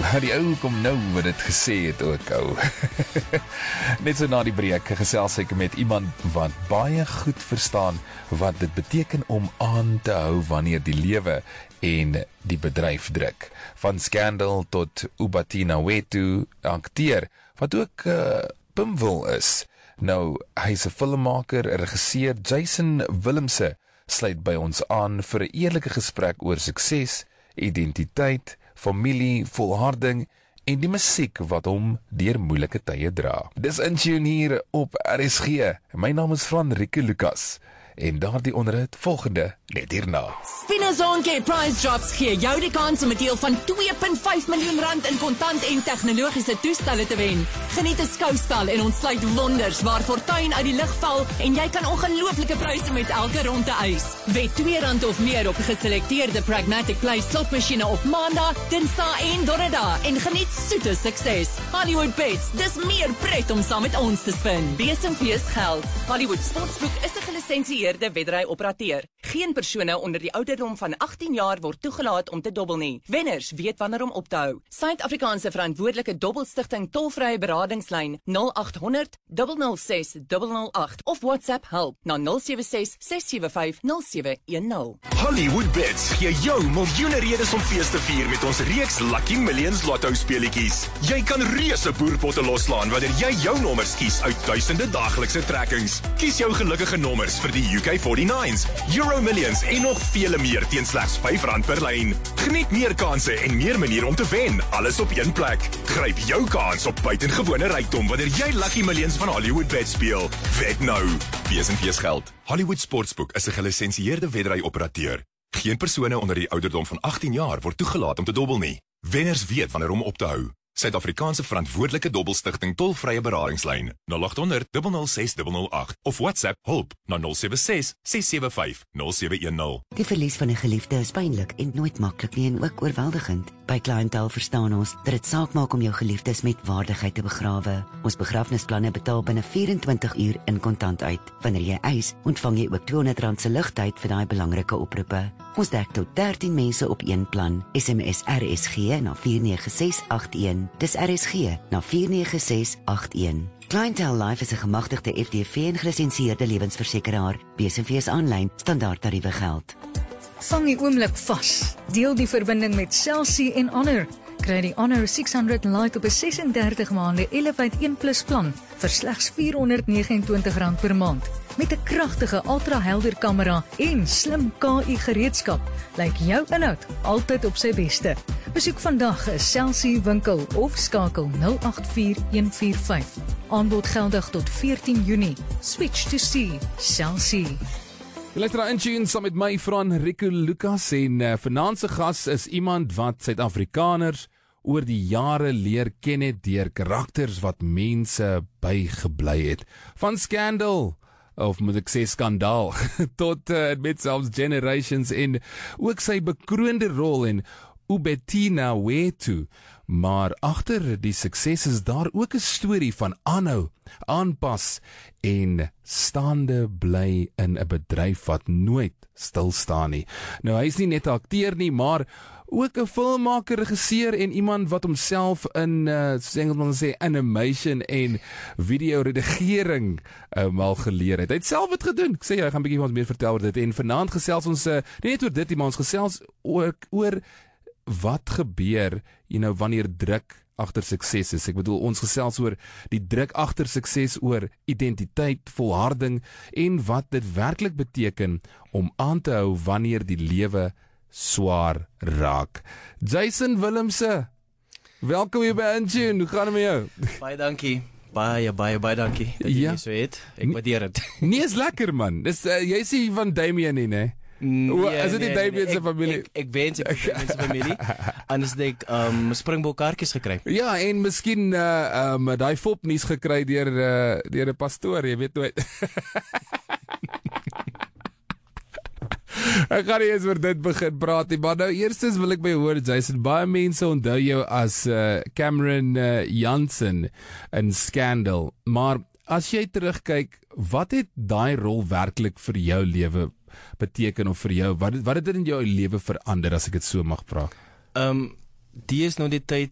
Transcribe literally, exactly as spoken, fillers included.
die ou kom nou wat dit gesê het ook, ou. Net so na die breek gesels ek met iemand wat baie goed verstaan wat dit beteken om aan te hou wanneer die lewe en die bedryf druk. Van Scandal tot Ubatina Wetu, akteur, wat ook uh, Pimville is. Nou, hy is 'n filmmaker, regisseur. Jason Willemse sluit by ons aan vir 'n eerlike gesprek oor sukses, identiteit, familie, volharding en die musiek wat hom deur moeilike tye dra. Dis in tune hier op R S G. My naam is Van Rieke Lucas. En daardie onderhoud volgende net hierna. Spinazon Gay Prize Drops gee jou die kans om 'n deel van twee komma vyf miljoen rand in kontant en tegnologiese toestelle te wen. Geniet 'n skouspel en ontsluit wonders waar fortuin uit die lug val en jy kan ongelooflike pryse met elke ronde eis. Wet twee rand of meer op geselekteerde Pragmatic Play slotmasjiene op Maandag, Dinsdag en Donderdag en geniet soete sukses. Hollywood Bets, dis meer pret om saam met ons te spin. B S en P is geld. Hollywood Sportsbook is 'n gelisensieerde wedry-operateur. Geen persone onder die ouderdom van agttien jaar word toegelaat om te dobbel nie. Wenners weet wanneer om op te hou. Suid-Afrikaanse verantwoordelike dobbelstigting tolvrye beradingslyn nul agt honderd, nul nul ses, nul nul agt of WhatsApp help na nul sewe ses, ses sewe vyf, nul sewe een nul. Hollywood Bets gee jou miljoene redes om fees te vier met ons reeks Lucky Millions Lotto speletjies. Jy kan reuse boerpotte loslaan wanneer jy jou nommers kies uit duisende daaglikse trekkings. Kies jou gelukkige nommers vir die U K forty-nines, Euro Millions en nog vele meer teen slegs vyf rand per lyn. Geniet meer kansse en meer maniere om te wen, alles op een plek. Gryp jou kans op buitengewone rykdom wanneer jy Lucky Millions van Hollywood Bet speel. Wed nou. Wees en wees geld. Hollywood Sportsbook is 'n gelisensieerde wedry-operateur. Geen persone onder die ouderdom van agttien jaar word toegelaat om te dobbel nie. Wenners weet wanneer om op te hou. Suid-Afrikaanse verantwoordelike dobbelstigting tolvrye beradingslyn nul agt honderd, nul nul ses, nul nul agt of WhatsApp hulp na nul sewe ses, ses sewe vyf, nul sewe een nul. Die verlies van 'n geliefde is pynlik en nooit maklik nie en ook oorweldigend. By Clientele verstaan ons dat dit saak maak om jou geliefdes met waardigheid te begrawe. Ons begrafnisplanne betaal binne vyf-en-twintig uur in kontant uit. Wanneer jy eis, ontvang jy ook tweehonderd rand se ligtyd vir daai belangrike oproepe. Ons dek tot dertien mense op een plan. S M S R S G na vier nege ses agt een. Dis R S G na vier nege ses agt een. Clientele Life is 'n gemagtigde F D V en gelisensieerde lewensversekeraar. B S en V is aanlyn, standaard tariewe geld. Vang die oomblik vas. Deel die verbinding met Cell C en Honor. Kry die Honor ses honderd Lite op 'n sessendertig maande Elevate een plus plan vir slegs vierhonderdnegenentwintig rand per maand. Met 'n kragtige ultra-helder kamera en slim K I gereedskap, lyk jou inhoud altyd op sy beste. Besoek vandag 'n Cell C winkel of skakel nul agt vier een vier vyf. Aanbod geldig tot veertien Junie. Switch to C. Cell C. Jy luister na Intune saam met my, Van Rieke Lucas, en uh, vanaand se gas is iemand wat Suid-Afrikaners oor die jare leer ken het deur karakters wat mense bygebly het. Van Scandal, of moet ek sê skandaal, tot uh, met selfs Generations en ook sy bekroonde rol in Ubatina Wetu. Maar agter die sukses is daar ook 'n storie van aanhou, aanpas en staande bly in 'n bedryf wat nooit stil staan nie. Nou hy is nie net 'n akteur nie, maar ook 'n filmmaker, regisseur en iemand wat homself in uh, soos Engelsman sê animation en video redigering um, al geleer het. Hy het self dit gedoen. Ek sê jy, hy gaan 'n bietjie vir ons meer vertel oor dit en vanaand gesels ons uh, nie net oor dit nie, maar ons gesels ook oor wat gebeur, you know, wanneer druk agter sukses is. Ek bedoel, ons gesels oor die druk agter sukses, oor identiteit, volharding en wat dit werklik beteken om aan te hou wanneer die lewe swaar raak. Jason Willemse, welkom hier by Intune. Hoe gaan dit met jou? Baie dankie. Baie, baie, baie dankie dat jy Ja. ja. so het. Ek waardeer dit. Nee, is lekker man. Dis uh, jy sê van Damien nie, né? Nee, is dit die Damien se familie? Ek, ek wens ek het Damien se familie. Anders het ek um, springbokkaartjies gekry. Ja, en miskien uh, um, daai fopnuus gekry deur uh, deur 'n pastoor, jy weet nooit. Ek gaan nie eens oor dit begin praat nie, maar nou eerstens wil ek by hoor, Jason, baie mense onthou jou as uh, Cameron uh, Jansen in Scandal, maar as jy terugkyk, wat het daai rol werklik vir jou lewe beteken of vir jou, wat het, wat het dit in jou lewe verander, as ek dit so mag vra? Um, die is nou die tyd